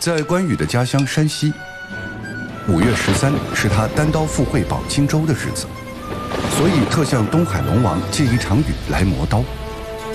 在关羽的家乡山西，5月13是他单刀赴会保荆州的日子，所以特向东海龙王借一场雨来磨刀。